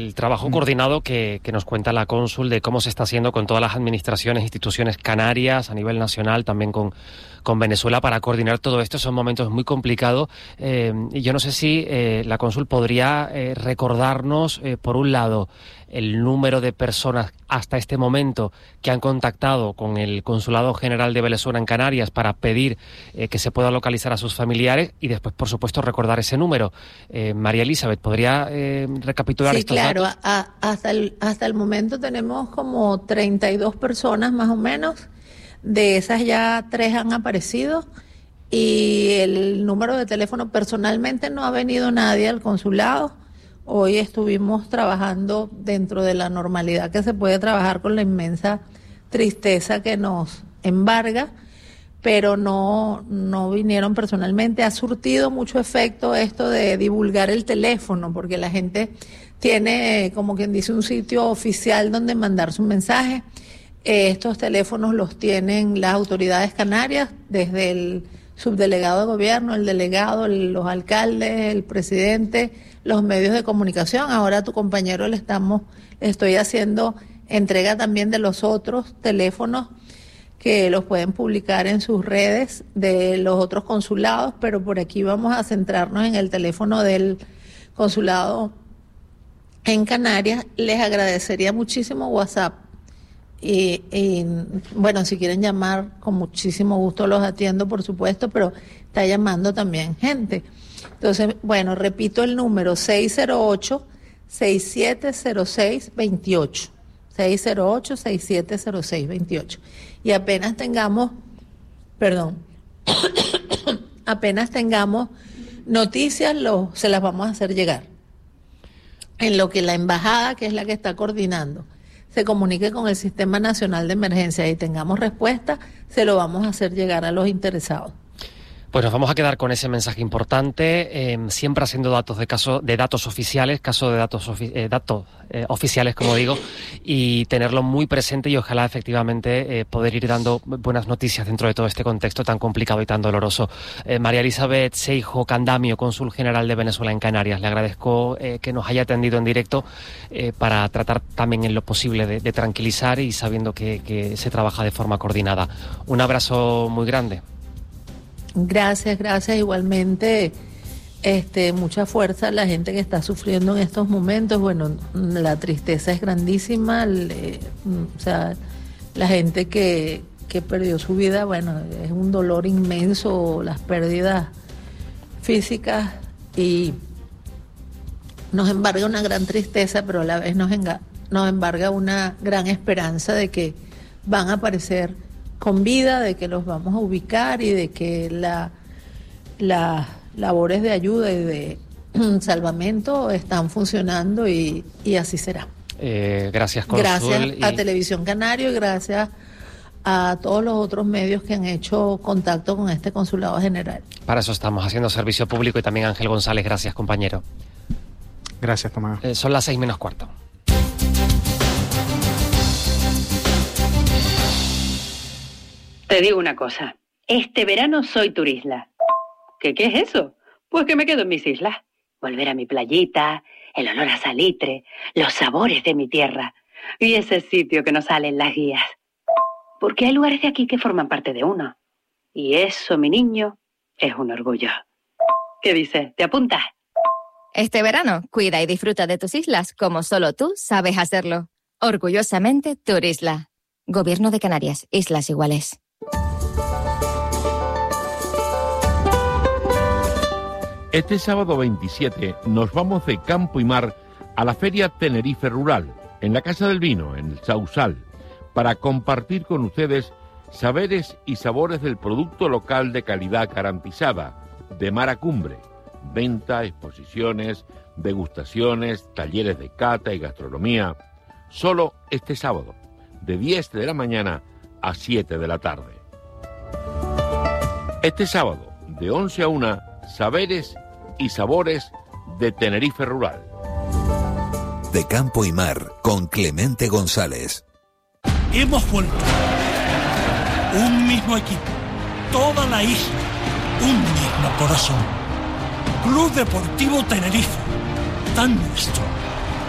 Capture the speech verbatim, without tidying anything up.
El trabajo coordinado que, que nos cuenta la cónsul de cómo se está haciendo con todas las administraciones, instituciones canarias a nivel nacional, también con, con Venezuela, para coordinar todo esto. Son momentos muy complicados. Eh, y yo no sé si eh, la cónsul podría eh, recordarnos, eh, por un lado, el número de personas hasta este momento que han contactado con el Consulado General de Venezuela en Canarias para pedir eh, que se pueda localizar a sus familiares, y después, por supuesto, recordar ese número. Eh, María Elizabeth, ¿podría eh, recapitular sí, estos claro, datos? A, hasta, el, hasta el momento tenemos como treinta y dos personas más o menos. De esas ya tres han aparecido, y el número de teléfono, personalmente no ha venido nadie al consulado. Hoy estuvimos trabajando dentro de la normalidad que se puede trabajar, con la inmensa tristeza que nos embarga, pero no, no vinieron personalmente. Ha surtido mucho efecto esto de divulgar el teléfono, porque la gente tiene, como quien dice, un sitio oficial donde mandar su mensaje. Eh, estos teléfonos los tienen las autoridades canarias, desde el subdelegado de gobierno, el delegado, el, los alcaldes, el presidente, los medios de comunicación. Ahora a tu compañero le estamos, le estoy haciendo entrega también de los otros teléfonos, que los pueden publicar en sus redes, de los otros consulados, pero por aquí vamos a centrarnos en el teléfono del consulado en Canarias. Les agradecería muchísimo WhatsApp. Y, y bueno, si quieren llamar, con muchísimo gusto los atiendo, por supuesto, pero está llamando también gente. Entonces, bueno, repito el número: seis cero ocho, seis siete cero seis, dos ocho. seis cero ocho, seis siete cero seis, dos ocho. Y apenas tengamos, perdón, apenas tengamos noticias, lo, se las vamos a hacer llegar. En lo que la embajada, que es la que está coordinando, se comunique con el Sistema Nacional de Emergencia y tengamos respuesta, se lo vamos a hacer llegar a los interesados. Pues nos vamos a quedar con ese mensaje importante, eh, siempre haciendo datos de caso de datos oficiales, caso de datos, ofi eh, datos eh, oficiales, como digo, y tenerlo muy presente, y ojalá efectivamente eh, poder ir dando buenas noticias dentro de todo este contexto tan complicado y tan doloroso. Eh, María Elizabeth Seijo Candamio, cónsul general de Venezuela en Canarias, le agradezco eh, que nos haya atendido en directo eh, para tratar también en lo posible de, de tranquilizar, y sabiendo que, que se trabaja de forma coordinada. Un abrazo muy grande. Gracias, gracias. Igualmente, este, mucha fuerza a la gente que está sufriendo en estos momentos. Bueno, la tristeza es grandísima. Le, o sea, la gente que, que perdió su vida, bueno, es un dolor inmenso, las pérdidas físicas, y nos embarga una gran tristeza, pero a la vez nos, enga, nos embarga una gran esperanza de que van a aparecer con vida, de que los vamos a ubicar, y de que la, las labores de ayuda y de salvamento están funcionando, y, y así será. Eh, gracias, cónsul. Gracias y... a Televisión Canario, y gracias a todos los otros medios que han hecho contacto con este Consulado General. Para eso estamos, haciendo servicio público. Y también Ángel González, gracias, compañero. Gracias, Tomás. Eh, son las seis menos cuarto. Te digo una cosa, este verano soy turisla. ¿Qué, qué es eso? Pues que me quedo en mis islas. Volver a mi playita, el olor a salitre, los sabores de mi tierra y ese sitio que nos sale en las guías. Porque hay lugares de aquí que forman parte de uno. Y eso, mi niño, es un orgullo. ¿Qué dices? ¿Te apuntas? Este verano, cuida y disfruta de tus islas como solo tú sabes hacerlo. Orgullosamente Turisla. Gobierno de Canarias, Islas Iguales. Este sábado veintisiete nos vamos de campo y mar a la Feria Tenerife Rural, en la Casa del Vino, en el Sausal, para compartir con ustedes saberes y sabores del producto local de calidad garantizada, de mar a cumbre, venta, exposiciones, degustaciones, talleres de cata y gastronomía, solo este sábado, de diez de la mañana a siete de la tarde. Este sábado, de once a una, saberes y sabores de Tenerife Rural. De campo y mar, con Clemente González. Hemos vuelto. Un mismo equipo, toda la isla, un mismo corazón. Club Deportivo Tenerife, tan nuestro.